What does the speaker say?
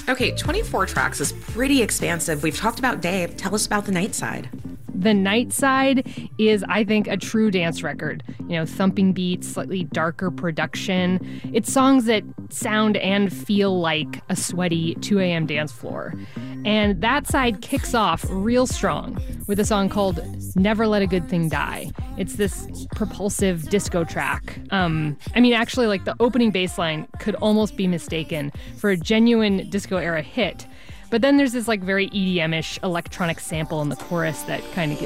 Okay, 24 tracks is pretty expansive. We've talked about day. Tell us about the night side. The Night Side is, I think, a true dance record. Thumping beats, slightly darker production. It's songs that sound and feel like a sweaty 2 a.m. dance floor. And that side kicks off real strong with a song called Never Let a Good Thing Die. It's this propulsive disco track. Actually, like the opening bass line could almost be mistaken for a genuine disco era hit. But then there's this like very EDM-ish electronic sample in the chorus that kind of